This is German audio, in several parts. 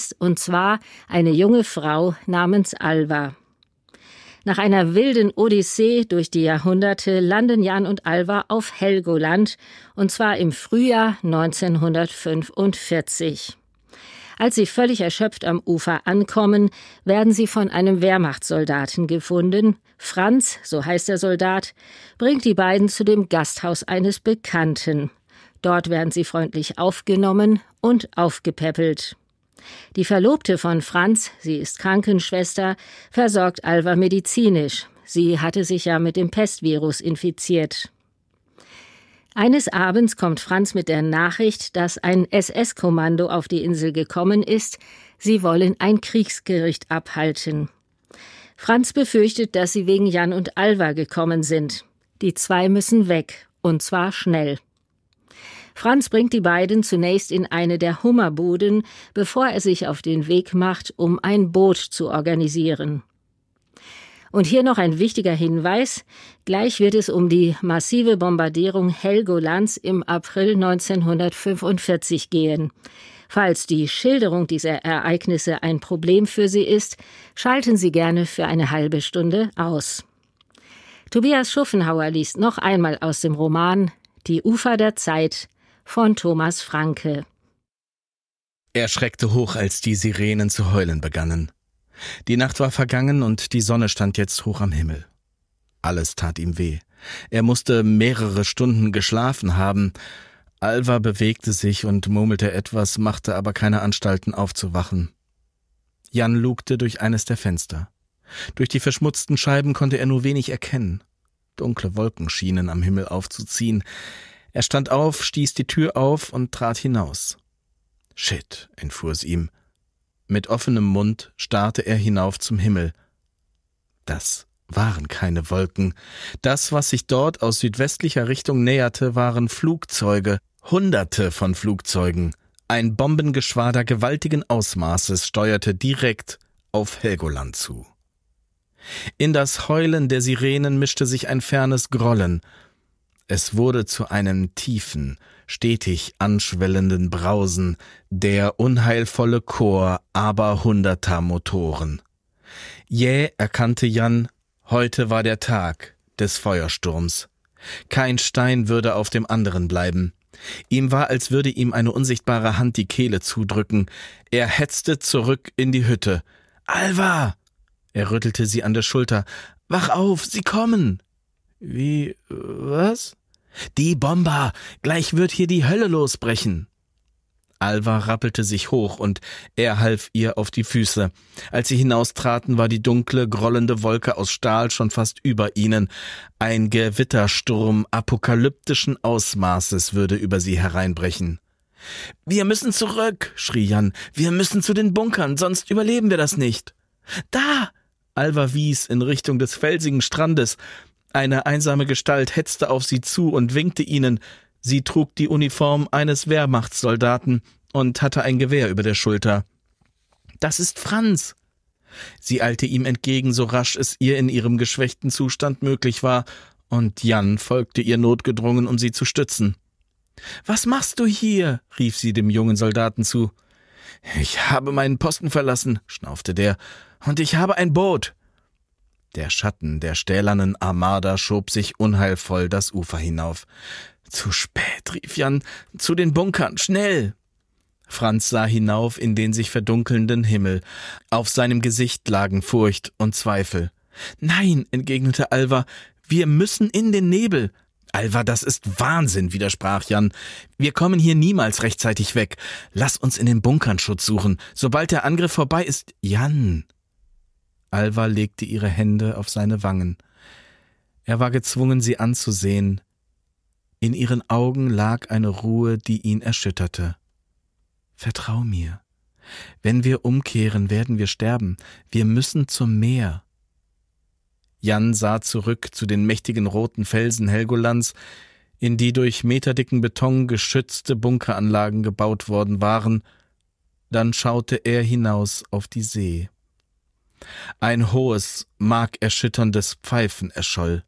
ist, und zwar eine junge Frau namens Alva. Nach einer wilden Odyssee durch die Jahrhunderte landen Jan und Alva auf Helgoland, und zwar im Frühjahr 1945. Als sie völlig erschöpft am Ufer ankommen, werden sie von einem Wehrmachtssoldaten gefunden. Franz, so heißt der Soldat, bringt die beiden zu dem Gasthaus eines Bekannten. Dort werden sie freundlich aufgenommen und aufgepäppelt. Die Verlobte von Franz, sie ist Krankenschwester, versorgt Alva medizinisch. Sie hatte sich ja mit dem Pestvirus infiziert. Eines Abends kommt Franz mit der Nachricht, dass ein SS-Kommando auf die Insel gekommen ist. Sie wollen ein Kriegsgericht abhalten. Franz befürchtet, dass sie wegen Jan und Alva gekommen sind. Die zwei müssen weg, und zwar schnell. Franz bringt die beiden zunächst in eine der Hummerbuden, bevor er sich auf den Weg macht, um ein Boot zu organisieren. Und hier noch ein wichtiger Hinweis: Gleich wird es um die massive Bombardierung Helgolands im April 1945 gehen. Falls die Schilderung dieser Ereignisse ein Problem für Sie ist, schalten Sie gerne für eine halbe Stunde aus. Tobias Schuffenhauer liest noch einmal aus dem Roman Die Ufer der Zeit von Thomas Franke. Er schreckte hoch, als die Sirenen zu heulen begannen. Die Nacht war vergangen und die Sonne stand jetzt hoch am Himmel. Alles tat ihm weh. Er musste mehrere Stunden geschlafen haben. Alva bewegte sich und murmelte etwas, machte aber keine Anstalten aufzuwachen. Jan lugte durch eines der Fenster. Durch die verschmutzten Scheiben konnte er nur wenig erkennen. Dunkle Wolken schienen am Himmel aufzuziehen. Er stand auf, stieß die Tür auf und trat hinaus. »Shit«, entfuhr es ihm. Mit offenem Mund starrte er hinauf zum Himmel. Das waren keine Wolken. Das, was sich dort aus südwestlicher Richtung näherte, waren Flugzeuge, Hunderte von Flugzeugen. Ein Bombengeschwader gewaltigen Ausmaßes steuerte direkt auf Helgoland zu. In das Heulen der Sirenen mischte sich ein fernes Grollen. Es wurde zu einem tiefen, stetig anschwellenden Brausen, der unheilvolle Chor aberhunderter Motoren. Jäh erkannte Jan, heute war der Tag des Feuersturms. Kein Stein würde auf dem anderen bleiben. Ihm war, als würde ihm eine unsichtbare Hand die Kehle zudrücken. Er hetzte zurück in die Hütte. »Alva!« Er rüttelte sie an der Schulter. »Wach auf, sie kommen!« »Wie, was?« »Die Bomber! Gleich wird hier die Hölle losbrechen!« Alva rappelte sich hoch und er half ihr auf die Füße. Als sie hinaustraten, war die dunkle, grollende Wolke aus Stahl schon fast über ihnen. Ein Gewittersturm apokalyptischen Ausmaßes würde über sie hereinbrechen. »Wir müssen zurück«, schrie Jan. »Wir müssen zu den Bunkern, sonst überleben wir das nicht.« »Da!« Alva wies in Richtung des felsigen Strandes. Eine einsame Gestalt hetzte auf sie zu und winkte ihnen. Sie trug die Uniform eines Wehrmachtssoldaten und hatte ein Gewehr über der Schulter. »Das ist Franz!« Sie eilte ihm entgegen, so rasch es ihr in ihrem geschwächten Zustand möglich war, und Jan folgte ihr notgedrungen, um sie zu stützen. »Was machst du hier?« rief sie dem jungen Soldaten zu. »Ich habe meinen Posten verlassen«, schnaufte der, »und ich habe ein Boot.« Der Schatten der stählernen Armada schob sich unheilvoll das Ufer hinauf. »Zu spät«, rief Jan, »zu den Bunkern, schnell!« Franz sah hinauf in den sich verdunkelnden Himmel. Auf seinem Gesicht lagen Furcht und Zweifel. »Nein«, entgegnete Alva, »wir müssen in den Nebel.« »Alva, das ist Wahnsinn«, widersprach Jan. »Wir kommen hier niemals rechtzeitig weg. Lass uns in den Bunkern Schutz suchen. Sobald der Angriff vorbei ist...« »Jan!« Alva legte ihre Hände auf seine Wangen. Er war gezwungen, sie anzusehen. In ihren Augen lag eine Ruhe, die ihn erschütterte. »Vertrau mir. Wenn wir umkehren, werden wir sterben. Wir müssen zum Meer.« Jan sah zurück zu den mächtigen roten Felsen Helgolands, in die durch meterdicken Beton geschützte Bunkeranlagen gebaut worden waren. Dann schaute er hinaus auf die See. Ein hohes, markerschütterndes Pfeifen erscholl.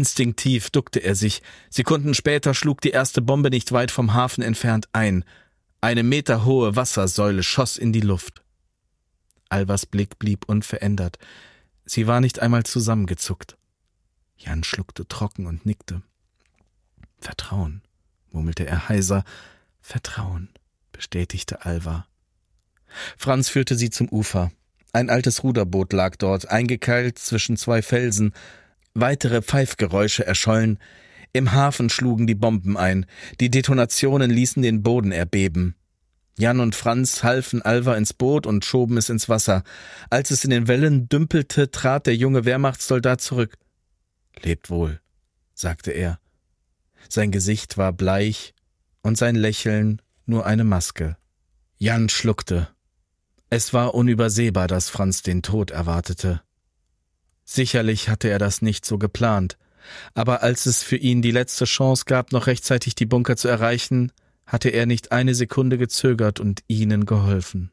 Instinktiv duckte er sich. Sekunden später schlug die erste Bombe nicht weit vom Hafen entfernt ein. Eine meterhohe Wassersäule schoss in die Luft. Alvas Blick blieb unverändert. Sie war nicht einmal zusammengezuckt. Jan schluckte trocken und nickte. »Vertrauen«, murmelte er heiser. »Vertrauen«, bestätigte Alva. Franz führte sie zum Ufer. Ein altes Ruderboot lag dort, eingekeilt zwischen zwei Felsen. Weitere Pfeifgeräusche erschollen. Im Hafen schlugen die Bomben ein. Die Detonationen ließen den Boden erbeben. Jan und Franz halfen Alva ins Boot und schoben es ins Wasser. Als es in den Wellen dümpelte, trat der junge Wehrmachtssoldat zurück. »Lebt wohl«, sagte er. Sein Gesicht war bleich und sein Lächeln nur eine Maske. Jan schluckte. Es war unübersehbar, dass Franz den Tod erwartete. Sicherlich hatte er das nicht so geplant, aber als es für ihn die letzte Chance gab, noch rechtzeitig die Bunker zu erreichen, hatte er nicht eine Sekunde gezögert und ihnen geholfen.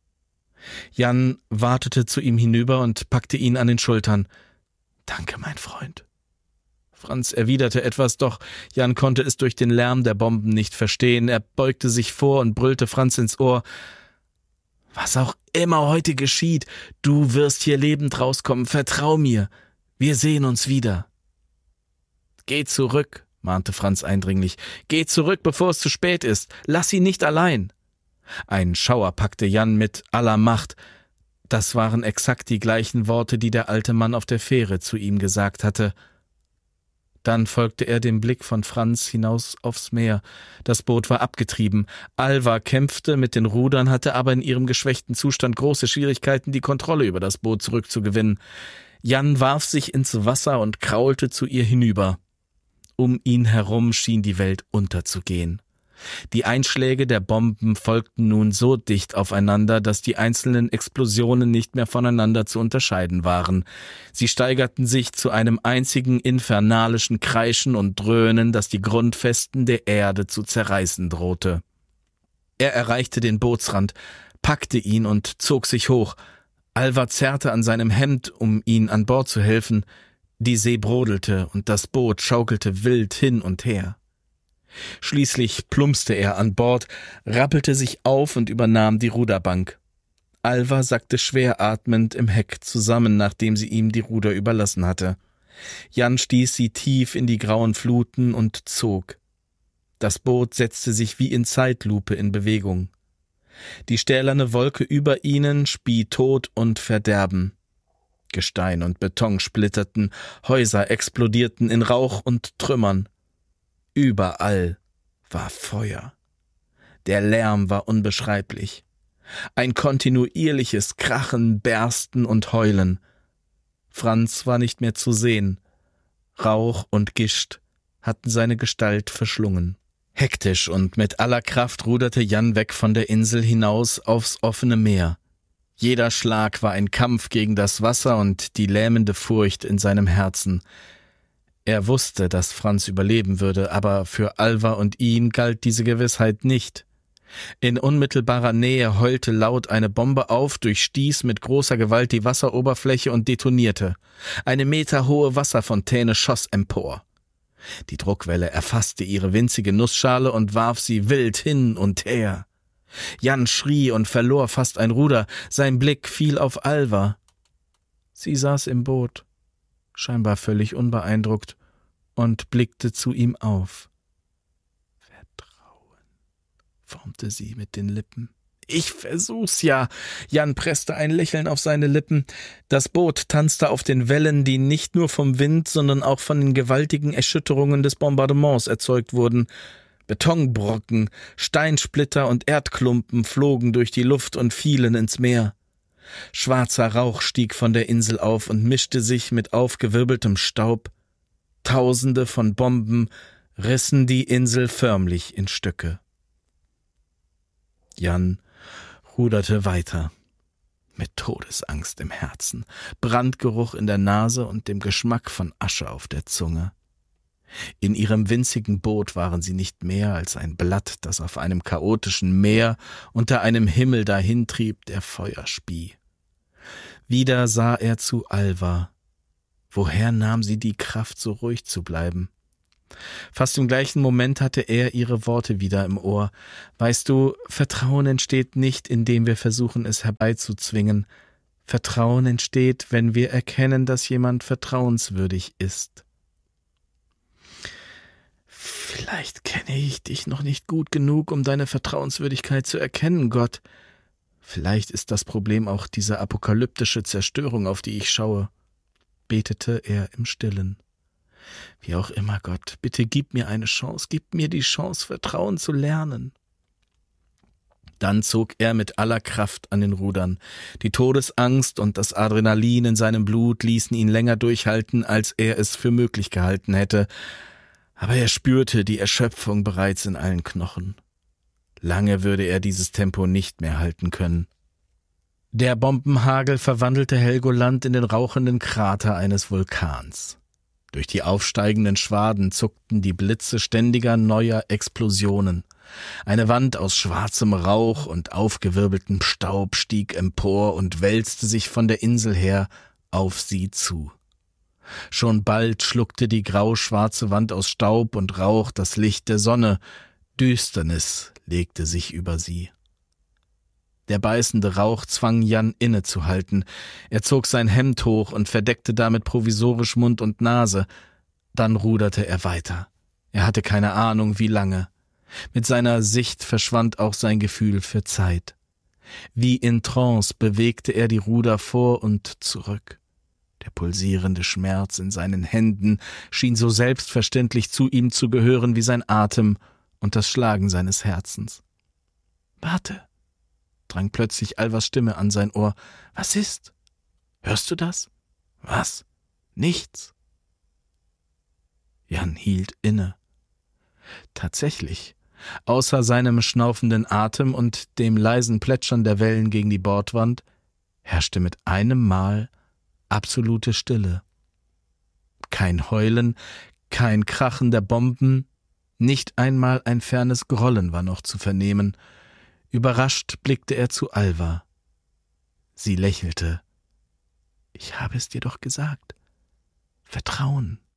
Jan watete zu ihm hinüber und packte ihn an den Schultern. »Danke, mein Freund.« Franz erwiderte etwas, doch Jan konnte es durch den Lärm der Bomben nicht verstehen. Er beugte sich vor und brüllte Franz ins Ohr. »Was auch immer heute geschieht, du wirst hier lebend rauskommen, vertrau mir. Wir sehen uns wieder.« »Geh zurück«, mahnte Franz eindringlich. »Geh zurück, bevor es zu spät ist. Lass ihn nicht allein.« Ein Schauer packte Jan mit aller Macht. Das waren exakt die gleichen Worte, die der alte Mann auf der Fähre zu ihm gesagt hatte. Dann folgte er dem Blick von Franz hinaus aufs Meer. Das Boot war abgetrieben. Alva kämpfte mit den Rudern, hatte aber in ihrem geschwächten Zustand große Schwierigkeiten, die Kontrolle über das Boot zurückzugewinnen. Jan warf sich ins Wasser und kraulte zu ihr hinüber. Um ihn herum schien die Welt unterzugehen. Die Einschläge der Bomben folgten nun so dicht aufeinander, dass die einzelnen Explosionen nicht mehr voneinander zu unterscheiden waren. Sie steigerten sich zu einem einzigen infernalischen Kreischen und Dröhnen, das die Grundfesten der Erde zu zerreißen drohte. Er erreichte den Bootsrand, packte ihn und zog sich hoch. Alva zerrte an seinem Hemd, um ihn an Bord zu helfen. Die See brodelte und das Boot schaukelte wild hin und her. Schließlich plumpste er an Bord, rappelte sich auf und übernahm die Ruderbank. Alva sackte schwer atmend im Heck zusammen, nachdem sie ihm die Ruder überlassen hatte. Jan stieß sie tief in die grauen Fluten und zog. Das Boot setzte sich wie in Zeitlupe in Bewegung. Die stählerne Wolke über ihnen spie Tod und Verderben. Gestein und Beton splitterten, Häuser explodierten in Rauch und Trümmern. Überall war Feuer. Der Lärm war unbeschreiblich. Ein kontinuierliches Krachen, Bersten und Heulen. Franz war nicht mehr zu sehen. Rauch und Gischt hatten seine Gestalt verschlungen. Hektisch und mit aller Kraft ruderte Jan weg von der Insel hinaus aufs offene Meer. Jeder Schlag war ein Kampf gegen das Wasser und die lähmende Furcht in seinem Herzen. Er wusste, dass Franz überleben würde, aber für Alva und ihn galt diese Gewissheit nicht. In unmittelbarer Nähe heulte laut eine Bombe auf, durchstieß mit großer Gewalt die Wasseroberfläche und detonierte. Eine meterhohe Wasserfontäne schoss empor. Die Druckwelle erfasste ihre winzige Nussschale und warf sie wild hin und her. Jan schrie und verlor fast ein Ruder. Sein Blick fiel auf Alva. Sie saß im Boot, scheinbar völlig unbeeindruckt, und blickte zu ihm auf. »Vertrauen«, formte sie mit den Lippen. »Ich versuch's ja«, Jan presste ein Lächeln auf seine Lippen. Das Boot tanzte auf den Wellen, die nicht nur vom Wind, sondern auch von den gewaltigen Erschütterungen des Bombardements erzeugt wurden. Betonbrocken, Steinsplitter und Erdklumpen flogen durch die Luft und fielen ins Meer. Schwarzer Rauch stieg von der Insel auf und mischte sich mit aufgewirbeltem Staub. Tausende von Bomben rissen die Insel förmlich in Stücke. Jan ruderte weiter, mit Todesangst im Herzen, Brandgeruch in der Nase und dem Geschmack von Asche auf der Zunge. In ihrem winzigen Boot waren sie nicht mehr als ein Blatt, das auf einem chaotischen Meer unter einem Himmel dahintrieb, der Feuer spie. Wieder sah er zu Alva. Woher nahm sie die Kraft, so ruhig zu bleiben? Fast im gleichen Moment hatte er ihre Worte wieder im Ohr. »Weißt du, Vertrauen entsteht nicht, indem wir versuchen, es herbeizuzwingen. Vertrauen entsteht, wenn wir erkennen, dass jemand vertrauenswürdig ist.« »Vielleicht kenne ich dich noch nicht gut genug, um deine Vertrauenswürdigkeit zu erkennen, Gott. Vielleicht ist das Problem auch diese apokalyptische Zerstörung, auf die ich schaue«, betete er im Stillen. »Wie auch immer, Gott, bitte gib mir eine Chance, gib mir die Chance, Vertrauen zu lernen.« Dann zog er mit aller Kraft an den Rudern. Die Todesangst und das Adrenalin in seinem Blut ließen ihn länger durchhalten, als er es für möglich gehalten hätte. Aber er spürte die Erschöpfung bereits in allen Knochen. Lange würde er dieses Tempo nicht mehr halten können. Der Bombenhagel verwandelte Helgoland in den rauchenden Krater eines Vulkans. Durch die aufsteigenden Schwaden zuckten die Blitze ständiger neuer Explosionen. Eine Wand aus schwarzem Rauch und aufgewirbeltem Staub stieg empor und wälzte sich von der Insel her auf sie zu. Schon bald schluckte die grau-schwarze Wand aus Staub und Rauch das Licht der Sonne. Düsternis legte sich über sie. Der beißende Rauch zwang Jan innezuhalten. Er zog sein Hemd hoch und verdeckte damit provisorisch Mund und Nase. Dann ruderte er weiter. Er hatte keine Ahnung, wie lange. Mit seiner Sicht verschwand auch sein Gefühl für Zeit. Wie in Trance bewegte er die Ruder vor und zurück. Der pulsierende Schmerz in seinen Händen schien so selbstverständlich zu ihm zu gehören wie sein Atem und das Schlagen seines Herzens. »Warte«, drang plötzlich Alvas Stimme an sein Ohr. »Was ist? Hörst du das?« »Was? Nichts.« Jan hielt inne. Tatsächlich, außer seinem schnaufenden Atem und dem leisen Plätschern der Wellen gegen die Bordwand, herrschte mit einem Mal absolute Stille. Kein Heulen, kein Krachen der Bomben, nicht einmal ein fernes Grollen war noch zu vernehmen. Überrascht blickte er zu Alva. Sie lächelte. »Ich habe es dir doch gesagt. Vertrauen.«